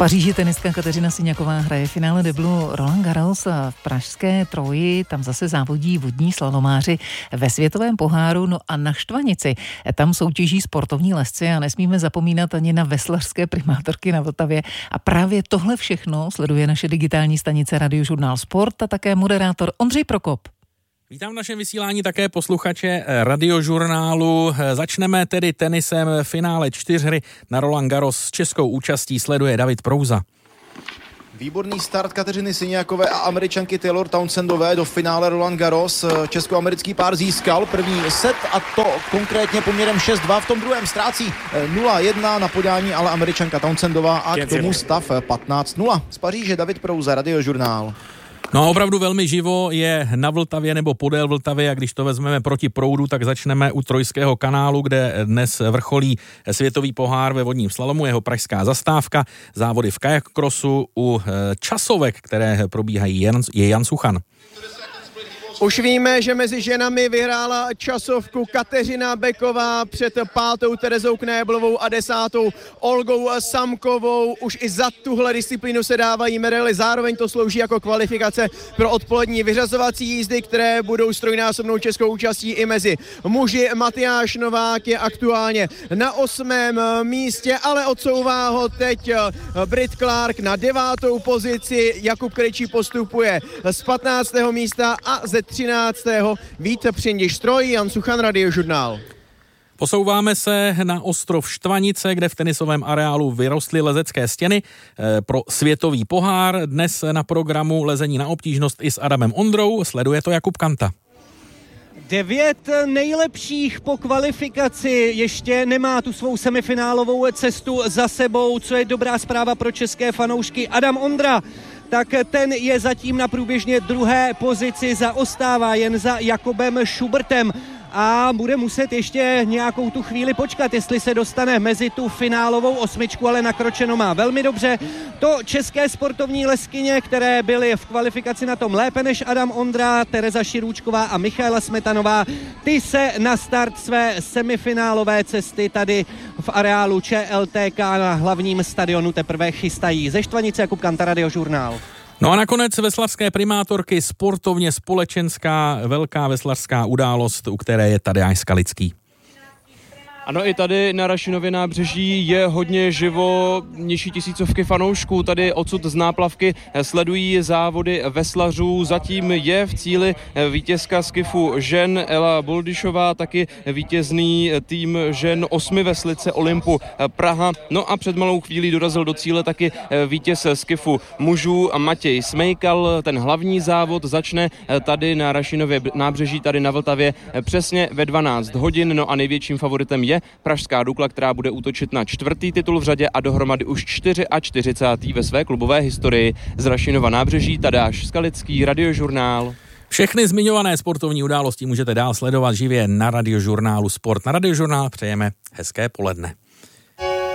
Paříži tenistka Kateřina Siňaková hraje finále deblu Roland Garros a v pražské Troji tam zase závodí vodní slalomáři ve světovém poháru. No a na Štvanici tam soutěží sportovní lezci a nesmíme zapomínat ani na veslařské primátorky na Vltavě. A právě tohle všechno sleduje naše digitální stanice Radiožurnál Sport a také moderátor Ondřej Prokop. Vítám v našem vysílání také posluchače Radiožurnálu. Začneme tedy tenisem. Finále 4 na Roland Garros s českou účastí sleduje David Prouza. Výborný start Kateřiny Siňakové a Američanky Taylor Townsendové do finále Roland Garros. Česko-americký pár získal první set a to konkrétně poměrem 6-2. V tom druhém ztrácí 0-1 na podání, ale Američanka Townsendová a k tomu stav 15-0. Z Paříže David Prouza, Radiožurnál. No a opravdu velmi živo je na Vltavě nebo podél Vltavy a když to vezmeme proti proudu, tak začneme u Trojského kanálu, kde dnes vrcholí světový pohár ve vodním slalomu, jeho pražská zastávka, závody v kajakkrosu u časovek, které probíhají, je Jan Suchan. Už víme, že mezi ženami vyhrála časovku Kateřina Beková před 5. Terezou Knéblovou a 10. Olgou Samkovou. Už i za tuhle disciplínu se dávají medaily. Zároveň to slouží jako kvalifikace pro odpolední vyřazovací jízdy, které budou s trojnásobnou českou účastí i mezi muži. Matyáš Novák je aktuálně na 8. místě, ale odsouvá ho teď Brit Clark na 9. pozici. Jakub Krejčí postupuje z 15. místa a ze 13. Vít Přindiš Troj, Jan Suchan, Radiožurnál. Posouváme se na ostrov Štvanice, kde v tenisovém areálu vyrostly lezecké stěny pro světový pohár. Dnes na programu lezení na obtížnost i s Adamem Ondrou. Sleduje to Jakub Kanta. 9 nejlepších po kvalifikaci ještě nemá tu svou semifinálovou cestu za sebou, co je dobrá zpráva pro české fanoušky. Adam Ondra, tak ten je zatím na průběžně 2. pozici, zaostává jen za Jakobem Schubertem a bude muset ještě nějakou tu chvíli počkat, jestli se dostane mezi tu finálovou 8, ale nakročeno má velmi dobře. To české sportovní leskyně, které byly v kvalifikaci na tom lépe než Adam Ondra, Tereza Širůčková a Michaela Smetanová, ty se na start své semifinálové cesty tady v areálu ČLTK na hlavním stadionu teprve chystají. Ze Štvanice Jakub Kanta, Radiožurnál. No a nakonec veslařské primátorky, sportovně společenská velká veslařská událost, u které je Tadeáš Skalický. Ano, i tady na Rašinově nábřeží je hodně živo, nižší tisícovky fanoušků. Tady odsud z náplavky sledují závody veslařů. Zatím je v cíli vítězka skifu žen Ela Boldyšová, taky vítězný tým žen 8 veslice Olympu Praha. No a před malou chvílí dorazil do cíle taky vítěz skifu mužů Matěj Smejkal. Ten hlavní závod začne tady na Rašinově nábřeží, tady na Vltavě přesně ve 12 hodin. No a největším favoritem je pražská Dukla, která bude útočit na 4. titul v řadě a dohromady už 44. ve své klubové historii. Z Rašinova nábřeží Tadeáš Skalický, Radiožurnál. Všechny zmiňované sportovní události můžete dál sledovat živě na Radiožurnálu Sport. Na Radiožurnál přejeme hezké poledne.